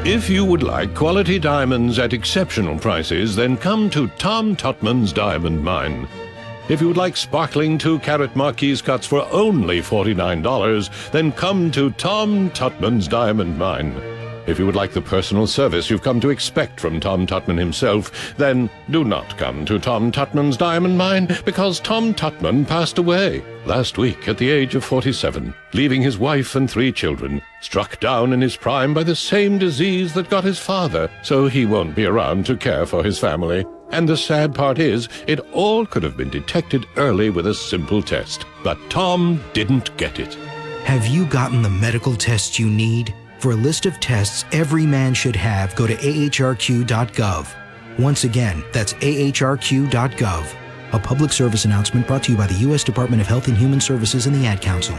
If you would like quality diamonds at exceptional prices, then come to Tom Tutman's Diamond Mine. If you would like sparkling 2-carat Marquise cuts for only $49, then come to Tom Tutman's Diamond Mine. If you would like the personal service you've come to expect from Tom Tutman himself, then do not come to Tom Tutman's Diamond Mine, because Tom Tutman passed away last week at the age of 47, leaving his wife and 3 children, struck down in his prime by the same disease that got his father, so he won't be around to care for his family. And the sad part is, it all could have been detected early with a simple test. But Tom didn't get it. Have you gotten the medical tests you need? For a list of tests every man should have, go to ahrq.gov. Once again, that's ahrq.gov. A public service announcement brought to you by the U.S. Department of Health and Human Services and the Ad Council.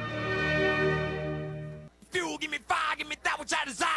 Fuel, give me fire, give me that which I desire.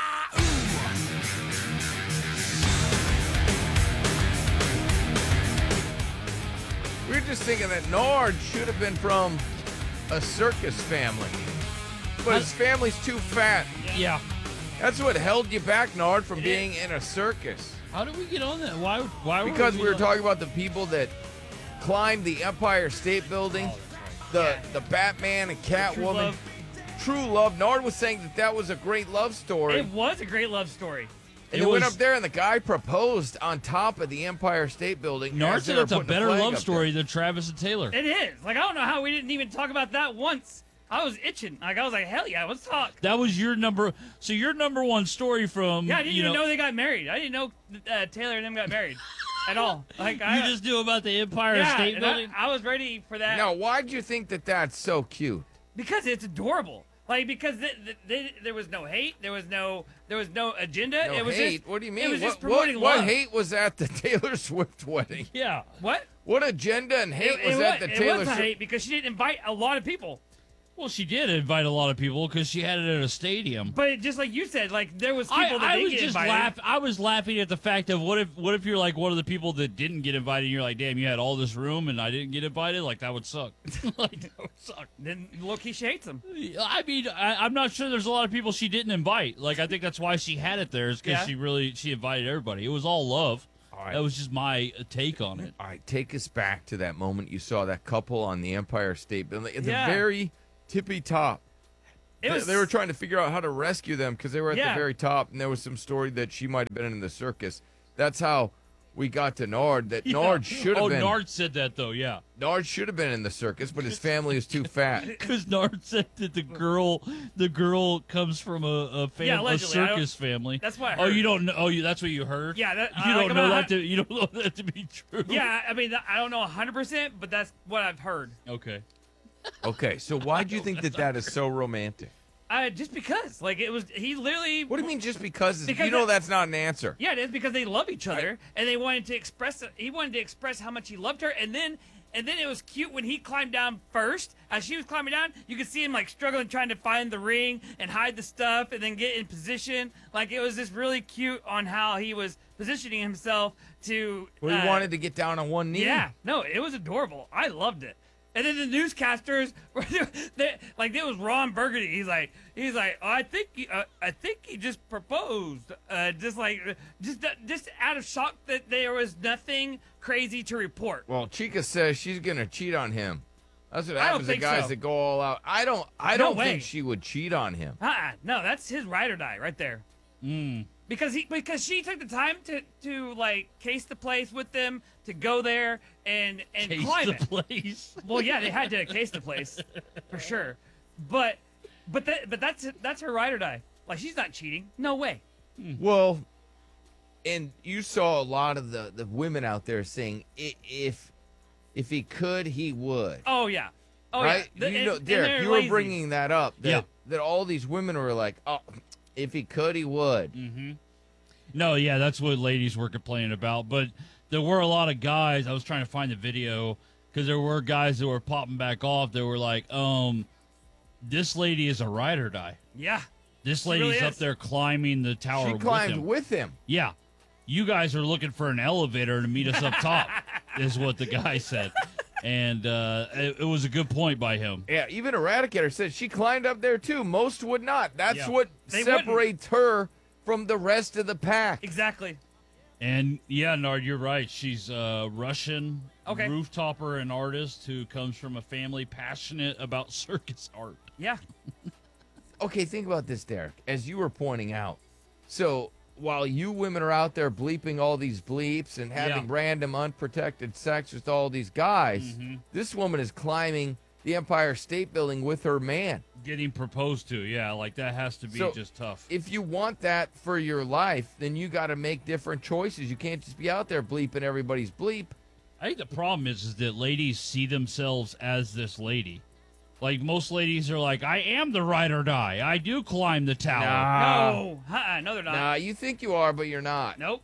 We were just thinking that Nord should have been from a circus family. But his family's too fat. Yeah. That's what held you back, Nord, from being in a circus. How did we get on that? Why? Because we were talking about the people that climbed the Empire State Building, the Batman and Catwoman. True love. Nord was saying that was a great love story. It was a great love story. And they went up there, and the guy proposed on top of the Empire State Building. Nord said it's a better love story than Travis and Taylor. It is. Like, I don't know how we didn't even talk about that once. I was itching. Like, I was like, hell yeah, let's talk. That was your number. So your number one story from. Yeah, I didn't even know they got married. I didn't know Taylor and them got married at all. Like, you just knew about the Empire State Building? I was ready for that. Now, why'd you think that that's so cute? Because it's adorable. Like, because there was no hate, there was no agenda. No it was hate? Just, what do you mean? It was just promoting what love. hate was at the Taylor Swift wedding? Yeah. What? What agenda and hate was at the Taylor It was a Swift? hate because she didn't invite a lot of people. Well, she did invite a lot of people because she had it at a stadium. But just like you said, like there was people that didn't get invited. I was laughing at the fact of what if you're like one of the people that didn't get invited and you're like, damn, you had all this room and I didn't get invited? Like, that would suck. Like, that would suck. Then low-key she hates them. I mean, I'm not sure there's a lot of people she didn't invite. Like, I think that's why she had it there, is because she invited everybody. It was all love. All right. That was just my take on it. All right, take us back to that moment you saw that couple on the Empire State Building at the very tippy top. They were trying to figure out how to rescue them because they were at the very top, and there was some story that she might have been in the circus. That's how we got to Nord. That Nord should have been. Oh, Nord said that though. Yeah. Nord should have been in the circus, but his family is too fat. Because Nord said that the girl comes from a circus family. That's what I heard. Oh, you don't know? Oh, that's what you heard? Yeah. You don't know that to be true. Yeah, I mean, I don't know 100%, but that's what I've heard. Okay. Okay, so why do you think that is so romantic? Just because, like, he literally. What do you mean, just because? You know that's not an answer. Yeah, it is because they love each other, and they wanted to express. He wanted to express how much he loved her, and then it was cute when he climbed down first. As she was climbing down, you could see him like struggling, trying to find the ring and hide the stuff, and then get in position. Like, it was just really cute on how he was positioning himself to. Well, he wanted to get down on one knee. Yeah, no, it was adorable. I loved it. And then the newscasters were like, it was Ron Burgundy. He's like, oh, I think he just proposed, just out of shock that there was nothing crazy to report. Well, Chica says she's gonna cheat on him. That's what happens to guys that go all out. I don't think she would cheat on him. No, that's his ride or die right there. Because she took the time to like case the place with them, to go there and climb it. Place. Well, yeah, they had to case the place for sure. But that's her ride or die. Like, she's not cheating. No way. Well, and you saw a lot of the women out there saying if he could, he would. Oh yeah. Oh right? yeah. Derek, you were bringing that up. That all these women were like, oh, if he could, he would. Mm-hmm. No, yeah, that's what ladies were complaining about. But there were a lot of guys. I was trying to find the video because there were guys that were popping back off. That were like, this lady is a ride or die. Yeah. This lady's really up there climbing the tower. She climbed with him. Yeah. You guys are looking for an elevator to meet us up top, is what the guy said. And it was a good point by him. Yeah, even Eradicator said she climbed up there too. Most would not. That's what They separates her from the rest of the pack. Exactly. And yeah, Nard, you're right. She's a Russian rooftopper and artist who comes from a family passionate about circus art. Yeah. Okay, think about this, Derek. As you were pointing out, so while you women are out there bleeping all these bleeps and having random unprotected sex with all these guys, this woman is climbing the Empire State Building with her man. Getting proposed to, yeah, like that has to be just tough. If you want that for your life, then you got to make different choices. You can't just be out there bleeping everybody's bleep. I think the problem is that ladies see themselves as this lady. Like, most ladies are like, I am the ride or die. I do climb the tower. No, they're not. Nah, you think you are, but you're not. Nope.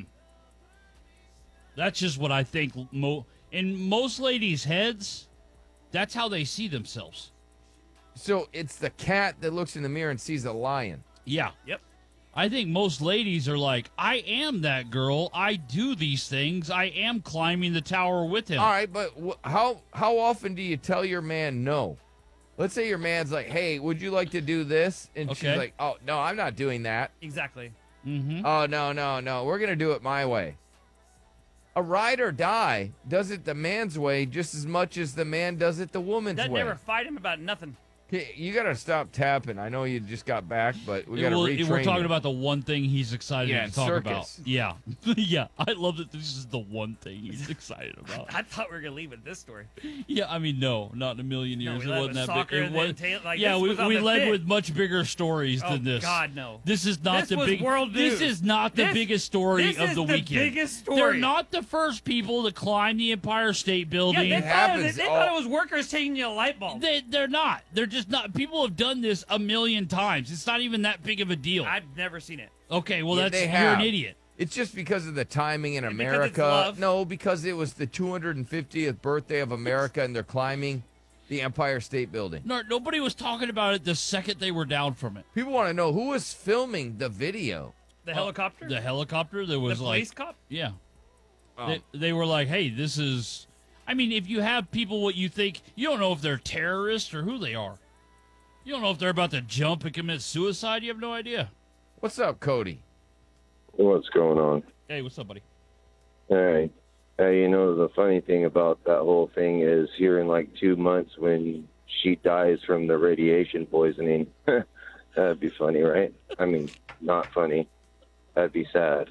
That's just what I think. In most ladies' heads, that's how they see themselves. So it's the cat that looks in the mirror and sees a lion. Yeah. Yep. I think most ladies are like, I am that girl. I do these things. I am climbing the tower with him. All right, but how often do you tell your man no? Let's say your man's like, hey, would you like to do this? And she's like, oh, no, I'm not doing that. Exactly. Oh, no. We're going to do it my way. A ride or die does it the man's way just as much as the man does it the woman's way. Never fight him about nothing. Okay, you got to stop tapping. I know you just got back, but we got to retrain We're talking you. about the one thing he's excited to talk circus. about. Yeah. Yeah. I love that this is the one thing he's excited about. I thought we were going to leave with this story. Yeah, I mean, no, not in a million years. We it led wasn't with that soccer big. and then tail, like, Yeah, this we was on the led fit. with much bigger stories Oh, than this. God, no. This is not This the was big world This news. is not the This- biggest story this of is the the weekend. biggest story. They're not the first people to climb the Empire State Yeah, Building. they happens thought it was workers taking you a light bulb. They're not. They're just not. People have done this a million times. It's not even that big of a deal. I've never seen it. Okay, well, Yeah, that's they you're have. an idiot. It's just because of the timing in And because it's America. love? No, because it was the 250th birthday of America, and they're climbing the Empire State Building. No, nobody was talking about it the second they were down from it. People want to know who was filming the video. The helicopter? The helicopter that The was police like, cop? yeah. Oh. They were like, hey, this is. I mean, if you have people what you think, you don't know if they're terrorists or who they are. You don't know if they're about to jump and commit suicide. You have no idea. What's up, Cody? What's going on? Hey, what's up, buddy? Hey, you know, the funny thing about that whole thing is here in like 2 months when she dies from the radiation poisoning, that'd be funny, right? I mean, not funny. That'd be sad.